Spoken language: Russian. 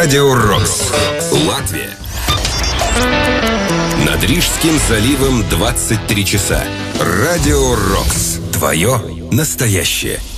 Радио Рокс. Латвия. Над Рижским заливом 23 часа. Радио Рокс. Твое настоящее.